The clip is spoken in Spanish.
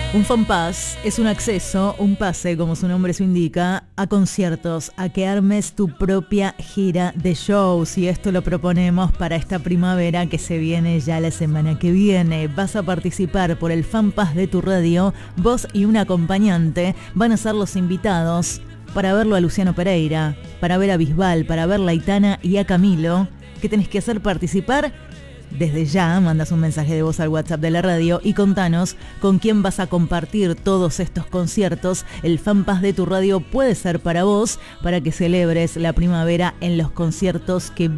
Un FanPass es un acceso, un pase, como su nombre se indica, a conciertos, a que armes tu propia gira de shows. Y esto lo proponemos para esta primavera que se viene ya la semana que viene. Vas a participar por el FanPass de tu radio. Vos y un acompañante van a ser los invitados para verlo a Luciano Pereira, para ver a Bisbal, para ver a Aitana y a Camilo. ¿Qué tenés que hacer? Participar. Desde ya mandas un mensaje de voz al WhatsApp de la radio y contanos con quién vas a compartir todos estos conciertos. El FanPass de tu radio puede ser para vos, para que celebres la primavera en los conciertos que